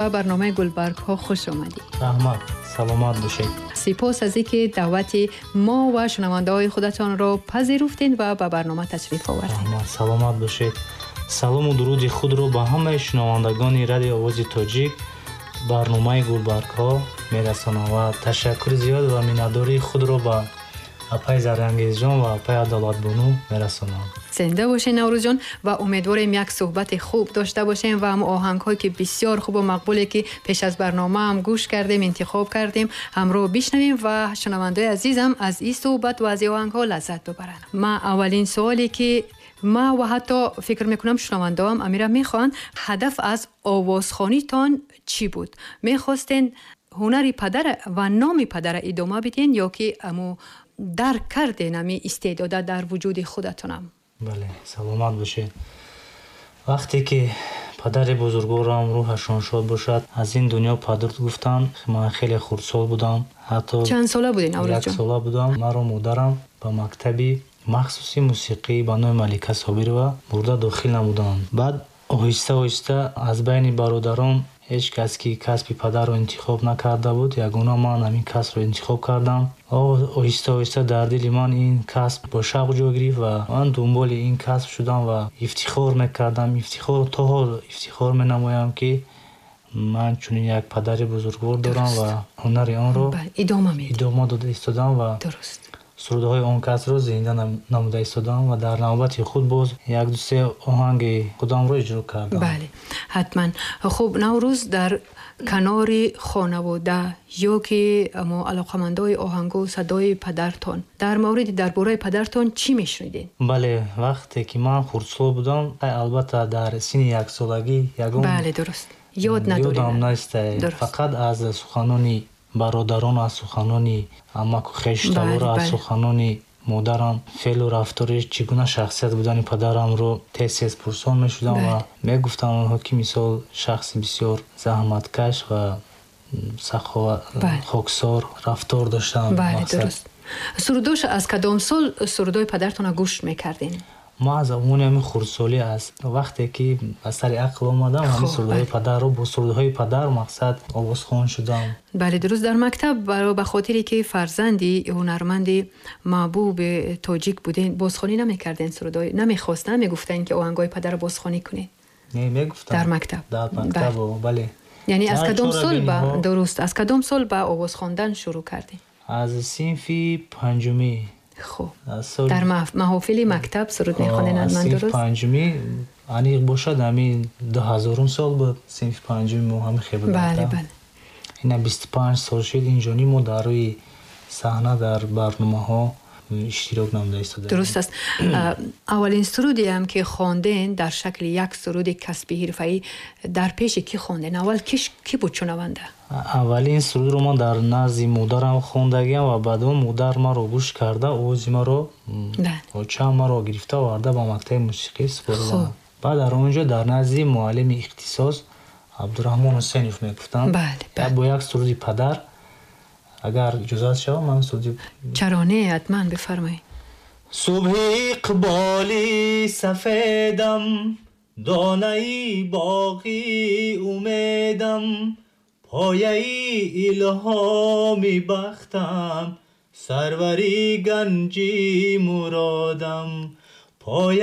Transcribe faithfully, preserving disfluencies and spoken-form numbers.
به برنامه گلبرگ ها خوش آمدید. رحمت، سلامت باشید. سپاس از اینکه دعوت ما و شنونده های خودتان را پذیرفتین و به برنامه تشریف آوردین. رحمت، سلامت باشید. سلام و درود خود رو به همه شنوندگان رادیو آواز تاجیک برنامه گلبرگ ها میرسانم و تشکر زیاد و مننتداری خود رو به اپای زرانگیز جان و اپای عدالت بانو میرسانم. زنده باشین نوروز جان و امیدواریم یک صحبت خوب داشته باشیم و هم آهنگ هایی که بسیار خوب و مقبوله که پیش از برنامه هم گوش کردیم، انتخاب کردیم، همراه بشنویم و شنونده عزیزم از این صحبت و از این آهنگ ها لذت ببرند. ما اولین سوالی که ما و حتی فکر میکنم شنونده هم امیره میخوان، هدف از آوازخوانی تان چی بود؟ میخواستین هنری پدر و نام پدر ادامه بدین یا که امو درک کردین امی استعداد در وجود خودتونم؟ بله، سلامت باشید. وقتی که پدر بزرگوارم روحشان شاد باشد از این دنیا پدرت گفتن، من خیلی خردسال بودم. حتی چند ساله بودین اول یک جان؟ ساله بودم. مرا مادرم به مکتبی مخصوصی موسیقی به نام ملکه صابرова برده داخل نمودند. بعد آهسته آهسته از بین برادران هیچ کس که کسب پدر رو انتخاب نکرده بود، یگانه من همین کسب رو انتخاب کردم. آهسته آهسته در دل من این کسب با شوق جا گرفت و من دنبال این کسب شدم و افتخار میکردم. افتخار تا حال افتخار مینمایم که من چنین یک پدر بزرگوار دارم و هنر آن رو ادامه میدم ادامه داده ایستادم و درست سرودهای آن کس را زنده نموده ایستادم و در نوبت خود باز یک دو سه آهنگ خودم را اجرا کردم. بله حتما. خب نوروز در کنار خانواده یا که اما علاقمندای آهنگ و صدای پدرتان، در مورد درباره پدرتان چی میشنیدین؟ بله، وقتی که من خردسال بودم، البته در سن یک سالگی یگان بله درست یاد نداریم، یادم نیست، فقط از سخنانی برادران، از سخنانی عمک و خیشتوار، از سخنانی مادرم، فعل و رفتارش چگونه شخصیت بودن پدرم رو تیز تیز پرسان میشدم و میگفتن آنها که مثال شخص بسیار زحمتکش و سخاوت خاکسار رفتار داشتن. بله درست. سرودوش از کدام سال سرودای پدرتون گوش میکردین؟ ما از اون همین خردسالی است، وقتی که از سر عقل آمدم همین سرودهای پدر رو با سرودهای پدر مقصد آوازخوان شدم. بله درست. در مکتب برای به خاطری که فرزندی هنرمندی محبوب تاجیک بودین بازخوانی نمیکردین سرودای؟ نمیخواستن؟ نمیگفتن که آهنگای پدر رو بازخوانی کنین؟ نه میگفتن در مکتب. در مکتب بله, بله. یعنی از کدام سال با درست از کدام سال با آواز خواندن شروع کردین؟ از صنف پنجمی. خب در محافل مکتب سرود میخوانین؟ من درست؟ صنف پنجمی یعنی باشد همین دو هزارم سال بود صنف پنجمی ما هم خیلی بود. بله بله. این بیست و پنج سال شد اینجانی ما در روی صحنه در برنامه ها اشتراک نموده ایستاده. درست است. اولین سرودی هم که خواندین در شکل یک سرود کسبی حرفه‌ای در پیش کی خواندین؟ اول کیش کی بود شنونده؟ اولین سرود رو من در نزد مادرم خواندگیم و بعد اون مادر ما رو گوش کرده، اوزی ما رو چند ما رو گرفته و آورده با مکتب موسیقی سپرده. بعد در اونجا در نزد معلم اختصاص عبدالرحمن حسینیف میگفتن. بله بله. با یک سرود پدر اگر اجازه شود من سرود چرانه حتما بفرمایید. صبح اقبالی سفیدم، دانه باقی امیدم، پایه الهامی بختم، سروری گنجی مرادم، پایه